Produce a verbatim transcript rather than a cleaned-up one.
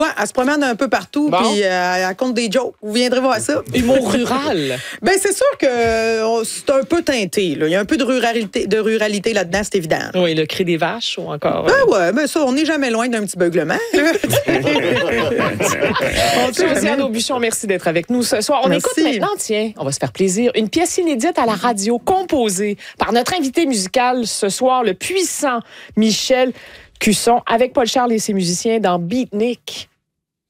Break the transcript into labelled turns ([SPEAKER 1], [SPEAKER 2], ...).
[SPEAKER 1] Ouais, elle se promène un peu partout,
[SPEAKER 2] Bon.
[SPEAKER 1] puis euh, elle raconte des jokes. Vous viendrez voir ça.
[SPEAKER 2] Humour rural.
[SPEAKER 1] Ben c'est sûr que euh, c'est un peu teinté. Là. Il y a un peu de ruralité, de ruralité là-dedans, c'est évident.
[SPEAKER 2] Oui, le cri des vaches ou encore.
[SPEAKER 1] Ben ouais, ben ça, on n'est jamais loin d'un petit beuglement.
[SPEAKER 2] Josiane Aubuchon, merci d'être avec nous ce soir. On
[SPEAKER 1] Merci.
[SPEAKER 2] écoute maintenant, tiens, on va se faire plaisir, une pièce inédite à la radio composée par notre invité musical ce soir, le puissant Michel Cusson, avec Paul Charles et ses musiciens dans Beatnik.